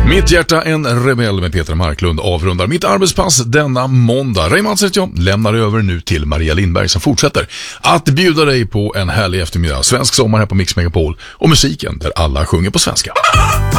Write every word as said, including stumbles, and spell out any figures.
Mitt hjärta en rebell med Peter Marklund avrundar mitt arbetspass denna måndag. Ray Mats heter jag, lämnar över nu till Maria Lindberg som fortsätter att bjuda dig på en härlig eftermiddag. Svensk sommar här på Mix Megapol och musiken där alla sjunger på svenska.